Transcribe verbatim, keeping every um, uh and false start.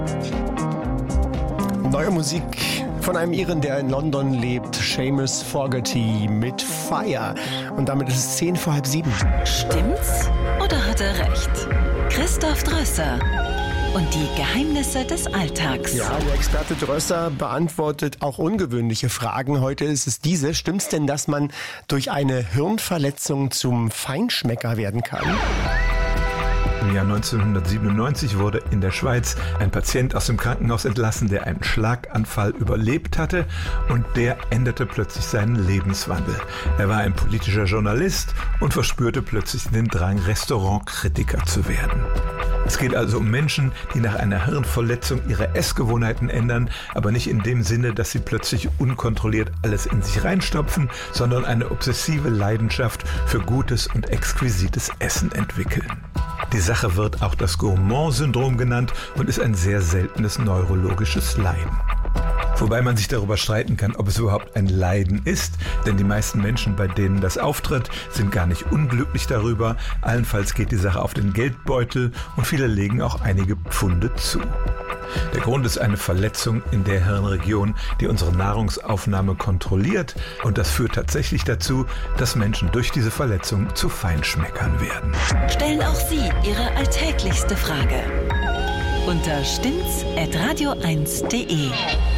Neue Musik von einem Iren, der in London lebt, Seamus Fogarty mit Fire. Und damit ist es zehn vor halb sieben. Stimmt's oder hat er recht? Christoph Drösser und die Geheimnisse des Alltags. Ja, der Experte Drösser beantwortet auch ungewöhnliche Fragen. Heute ist es diese. Stimmt's denn, dass man durch eine Hirnverletzung zum Feinschmecker werden kann? Im Jahr neunzehnhundertsiebenundneunzig wurde in der Schweiz ein Patient aus dem Krankenhaus entlassen, der einen Schlaganfall überlebt hatte, und der änderte plötzlich seinen Lebenswandel. Er war ein politischer Journalist und verspürte plötzlich den Drang, Restaurantkritiker zu werden. Es geht also um Menschen, die nach einer Hirnverletzung ihre Essgewohnheiten ändern, aber nicht in dem Sinne, dass sie plötzlich unkontrolliert alles in sich reinstopfen, sondern eine obsessive Leidenschaft für gutes und exquisites Essen entwickeln. Die Sache wird auch das Gourmand-Syndrom genannt und ist ein sehr seltenes neurologisches Leiden. Wobei man sich darüber streiten kann, ob es überhaupt ein Leiden ist, denn die meisten Menschen, bei denen das auftritt, sind gar nicht unglücklich darüber. Allenfalls geht die Sache auf den Geldbeutel und viele legen auch einige Pfunde zu. Der Grund ist eine Verletzung in der Hirnregion, die unsere Nahrungsaufnahme kontrolliert, und das führt tatsächlich dazu, dass Menschen durch diese Verletzung zu Feinschmeckern werden. Stellen auch Sie Ihre alltäglichste Frage unter stimmt's at radio eins punkt de.